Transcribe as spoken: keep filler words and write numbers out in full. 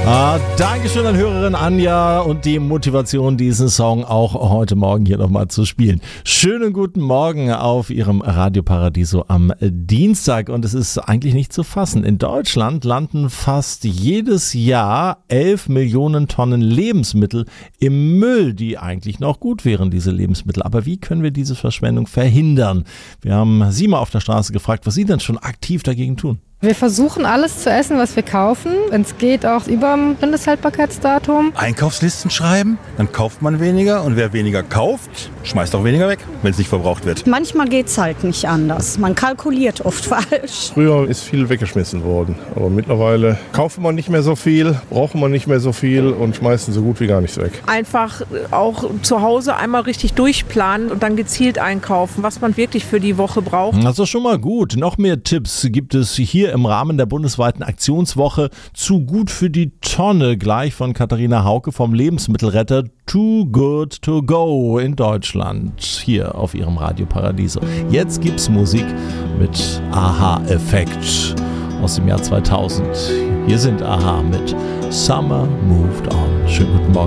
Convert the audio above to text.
Ah, Dankeschön an Hörerin Anja und die Motivation, diesen Song auch heute Morgen hier nochmal zu spielen. Schönen guten Morgen auf Ihrem Radio Paradiso am Dienstag und es ist eigentlich nicht zu fassen. In Deutschland landen fast jedes Jahr elf Millionen Tonnen Lebensmittel im Müll, die eigentlich noch gut wären, diese Lebensmittel. Aber wie können wir diese Verschwendung verhindern? Wir haben Sie mal auf der Straße gefragt, was Sie denn schon aktiv dagegen tun. Wir versuchen alles zu essen, was wir kaufen. Wenn es geht, auch über dem Mindesthaltbarkeitsdatum. Einkaufslisten schreiben, dann kauft man weniger und wer weniger kauft, schmeißt auch weniger weg, wenn es nicht verbraucht wird. Manchmal geht es halt nicht anders. Man kalkuliert oft falsch. Früher ist viel weggeschmissen worden, aber mittlerweile kauft man nicht mehr so viel, braucht man nicht mehr so viel und schmeißen so gut wie gar nichts weg. Einfach auch zu Hause einmal richtig durchplanen und dann gezielt einkaufen, was man wirklich für die Woche braucht. Das ist schon mal gut. Noch mehr Tipps gibt es hier im Rahmen der bundesweiten Aktionswoche Zu gut für die Tonne, gleich von Katharina Hauke vom Lebensmittelretter Too Good To Go in Deutschland, hier auf Ihrem Radio Paradiso. Jetzt gibt's Musik mit Aha-Effekt aus dem Jahr zweitausend. Hier sind Aha mit Summer Moved On. Schönen guten Morgen.